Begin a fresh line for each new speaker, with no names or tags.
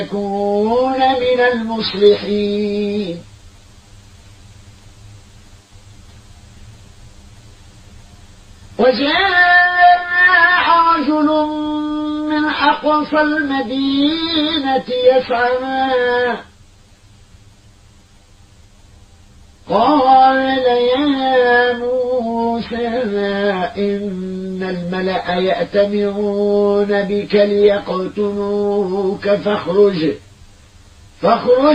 يكون من المصلحين. وجاء رجل من أقصى المدينة يسعى قال يا موسى إن الملأ يأتمرون بك ليقتلوك فاخرج